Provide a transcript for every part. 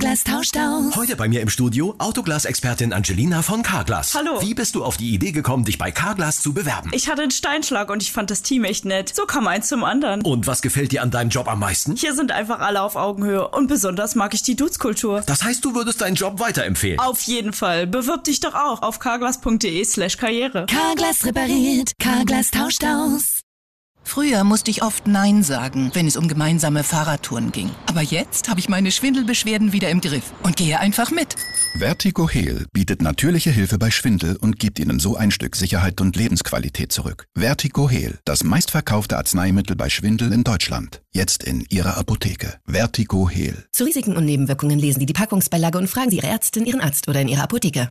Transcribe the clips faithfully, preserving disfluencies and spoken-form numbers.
Carglass tauscht aus. Heute bei mir im Studio Autoglas-Expertin Angelina von Carglass. Hallo. Wie bist du auf die Idee gekommen, dich bei Carglass zu bewerben? Ich hatte einen Steinschlag und ich fand das Team echt nett. So kam eins zum anderen. Und was gefällt dir an deinem Job am meisten? Hier sind einfach alle auf Augenhöhe und besonders mag ich die Dudes-Kultur. Das heißt, du würdest deinen Job weiterempfehlen? Auf jeden Fall. Bewirb dich doch auch auf carglass.de slash karriere. Carglass repariert, Carglass tauscht aus. Früher musste ich oft Nein sagen, wenn es um gemeinsame Fahrradtouren ging. Aber jetzt habe ich meine Schwindelbeschwerden wieder im Griff und gehe einfach mit. Vertigo Heal bietet natürliche Hilfe bei Schwindel und gibt Ihnen so ein Stück Sicherheit und Lebensqualität zurück. Vertigo Heal, das meistverkaufte Arzneimittel bei Schwindel in Deutschland. Jetzt in Ihrer Apotheke. Vertigo Heal. Zu Risiken und Nebenwirkungen lesen Sie die Packungsbeilage und fragen Sie Ihre Ärztin, Ihren Arzt oder in Ihrer Apotheke.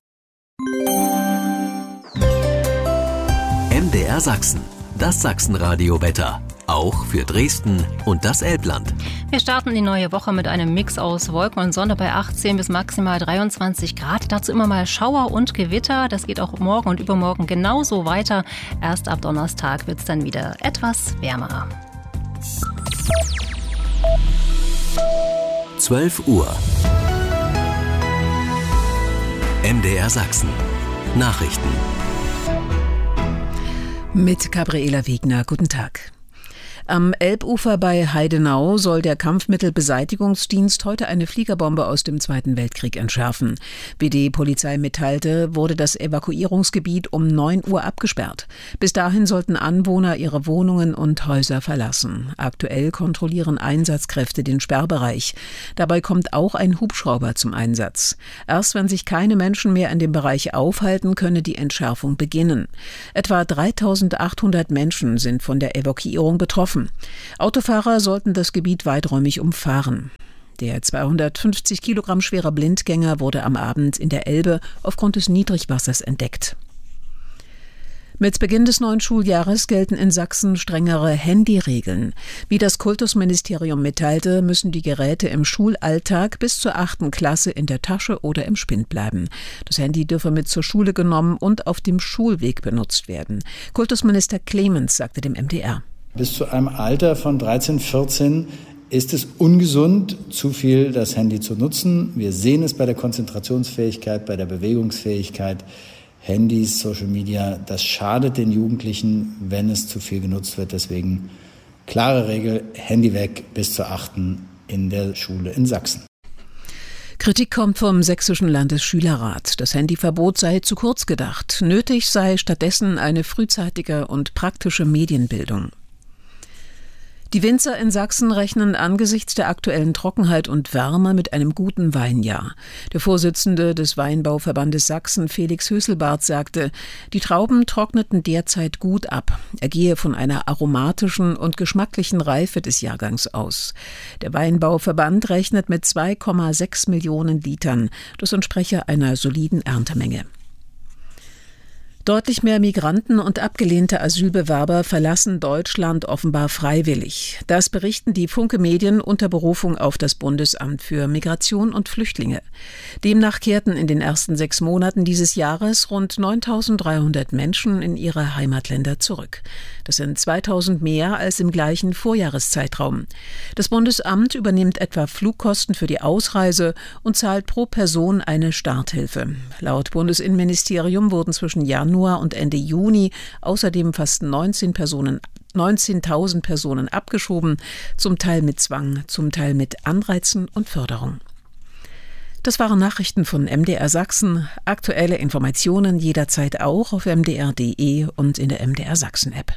M D R Sachsen. Das Sachsenradio-Wetter. Auch für Dresden und das Elbland. Wir starten die neue Woche mit einem Mix aus Wolken und Sonne bei achtzehn bis maximal dreiundzwanzig Grad. Dazu immer mal Schauer und Gewitter. Das geht auch morgen und übermorgen genauso weiter. Erst ab Donnerstag wird es dann wieder etwas wärmer. zwölf Uhr. M D R Sachsen. Nachrichten. Mit Gabriela Wegner, guten Tag. Am Elbufer bei Heidenau soll der Kampfmittelbeseitigungsdienst heute eine Fliegerbombe aus dem Zweiten Weltkrieg entschärfen. Wie die Polizei mitteilte, wurde das Evakuierungsgebiet um neun Uhr abgesperrt. Bis dahin sollten Anwohner ihre Wohnungen und Häuser verlassen. Aktuell kontrollieren Einsatzkräfte den Sperrbereich. Dabei kommt auch ein Hubschrauber zum Einsatz. Erst wenn sich keine Menschen mehr in dem Bereich aufhalten, könne die Entschärfung beginnen. Etwa dreitausendachthundert Menschen sind von der Evakuierung betroffen. Autofahrer sollten das Gebiet weiträumig umfahren. Der zweihundertfünfzig Kilogramm schwere Blindgänger wurde am Abend in der Elbe aufgrund des Niedrigwassers entdeckt. Mit Beginn des neuen Schuljahres gelten in Sachsen strengere Handyregeln. Wie das Kultusministerium mitteilte, müssen die Geräte im Schulalltag bis zur achten Klasse in der Tasche oder im Spind bleiben. Das Handy dürfe mit zur Schule genommen und auf dem Schulweg benutzt werden. Kultusminister Clemens sagte dem M D R. Bis zu einem Alter von dreizehn, vierzehn ist es ungesund, zu viel das Handy zu nutzen. Wir sehen es bei der Konzentrationsfähigkeit, bei der Bewegungsfähigkeit. Handys, Social Media, das schadet den Jugendlichen, wenn es zu viel genutzt wird. Deswegen klare Regel, Handy weg bis zur achten in der Schule in Sachsen. Kritik kommt vom Sächsischen Landesschülerrat. Das Handyverbot sei zu kurz gedacht. Nötig sei stattdessen eine frühzeitige und praktische Medienbildung. Die Winzer in Sachsen rechnen angesichts der aktuellen Trockenheit und Wärme mit einem guten Weinjahr. Der Vorsitzende des Weinbauverbandes Sachsen, Felix Höselbart, sagte, die Trauben trockneten derzeit gut ab. Er gehe von einer aromatischen und geschmacklichen Reife des Jahrgangs aus. Der Weinbauverband rechnet mit zwei Komma sechs Millionen Litern. Das entspreche einer soliden Erntemenge. Deutlich mehr Migranten und abgelehnte Asylbewerber verlassen Deutschland offenbar freiwillig. Das berichten die Funke-Medien unter Berufung auf das Bundesamt für Migration und Flüchtlinge. Demnach kehrten in den ersten sechs Monaten dieses Jahres rund neuntausenddreihundert Menschen in ihre Heimatländer zurück. Das sind zweitausend mehr als im gleichen Vorjahreszeitraum. Das Bundesamt übernimmt etwa Flugkosten für die Ausreise und zahlt pro Person eine Starthilfe. Laut Bundesinnenministerium wurden zwischen Januar und Ende Juni außerdem fast neunzehn Personen, neunzehntausend Personen abgeschoben, zum Teil mit Zwang, zum Teil mit Anreizen und Förderung. Das waren Nachrichten von M D R Sachsen. Aktuelle Informationen jederzeit auch auf m d r punkt d e und in der M D R Sachsen App.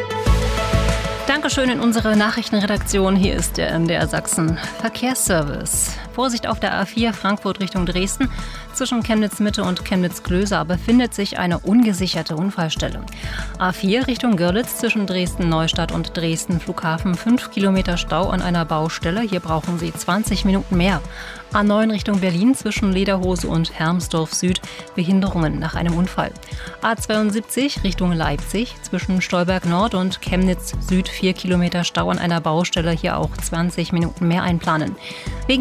Dankeschön in unsere Nachrichtenredaktion. Hier ist der M D R Sachsen Verkehrsservice. Vorsicht auf der A vier Frankfurt Richtung Dresden. Zwischen Chemnitz-Mitte und Chemnitz-Glösa befindet sich eine ungesicherte Unfallstelle. A vier Richtung Görlitz zwischen Dresden-Neustadt und Dresden-Flughafen. fünf Kilometer Stau an einer Baustelle. Hier brauchen Sie zwanzig Minuten mehr. A neun Richtung Berlin zwischen Lederhose und Hermsdorf Süd. Behinderungen nach einem Unfall. A zweiundsiebzig Richtung Leipzig zwischen Stolberg Nord und Chemnitz Süd. vier Kilometer Stau an einer Baustelle. Hier auch zwanzig Minuten mehr einplanen. Wegen der Abreise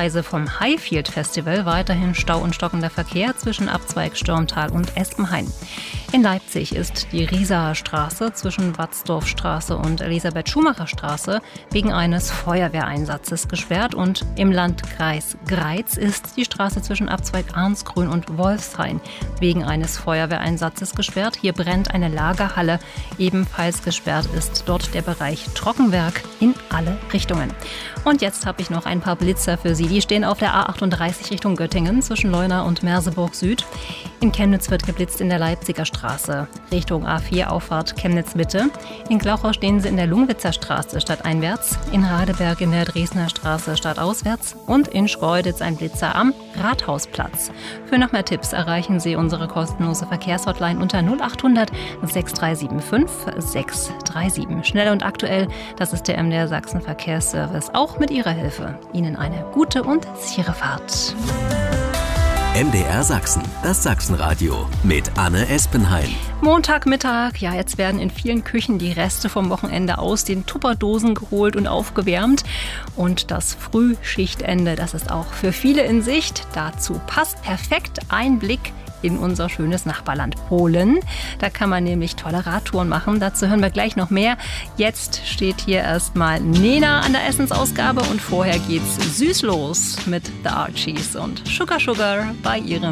Abreise vom Highfield Festival weiterhin Stau und stockender Verkehr zwischen Abzweig Stürmtal und Espenhain. In Leipzig ist die Riesaer Straße zwischen Watzdorfstraße und Elisabeth-Schumacher-Straße wegen eines Feuerwehreinsatzes gesperrt und im Landkreis Greiz ist die Straße zwischen Abzweig Arnsgrün und Wolfshain wegen eines Feuerwehreinsatzes gesperrt. Hier brennt eine Lagerhalle. Ebenfalls gesperrt ist dort der Bereich Trockenwerk in alle Richtungen. Und jetzt habe ich noch ein paar Blitzer für Sie. Die stehen auf der A achtunddreißig Richtung Göttingen zwischen Leuna und Merseburg Süd. In Chemnitz wird geblitzt in der Leipziger Straße Richtung A vier Auffahrt Chemnitz Mitte. In Glauchau stehen Sie in der Lungwitzer Straße stadteinwärts. In Radeberg in der Dresdner Straße stadtauswärts. Und in Schkeuditz ein Blitzer am Rathausplatz. Für noch mehr Tipps erreichen Sie unsere kostenlose Verkehrshotline unter null achthundert sechs drei sieben fünf sechs drei sieben. Schnell und aktuell, das ist der M D R Sachsen Verkehrsservice. Auch mit Ihrer Hilfe. Ihnen eine gute und sichere Fahrt. M D R Sachsen, das Sachsenradio mit Anne Espenhain. Montagmittag, ja, jetzt werden in vielen Küchen die Reste vom Wochenende aus den Tupperdosen geholt und aufgewärmt. Und das Frühschichtende, das ist auch für viele in Sicht. Dazu passt perfekt ein Blick in unser schönes Nachbarland Polen. Da kann man nämlich tolle Radtouren machen. Dazu hören wir gleich noch mehr. Jetzt steht hier erstmal Nena an der Essensausgabe und vorher geht's süß los mit The Archies und Sugar Sugar bei ihrem